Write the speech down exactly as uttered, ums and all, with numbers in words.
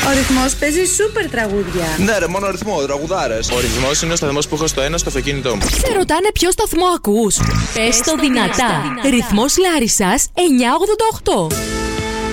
Ο Ρυθμός παίζει σούπερ τραγούδια. Ναι, ρε, μόνο ρυθμό, τραγουδάρες. Ο Ρυθμός είναι ο σταθμός που έχω στο ένα στο αυτοκίνητό μου. Σε ρωτάνε ποιο σταθμό ακούς. Πες το δυνατά. Ρυθμός Λάρισσας εννιακόσια ογδόντα οκτώ.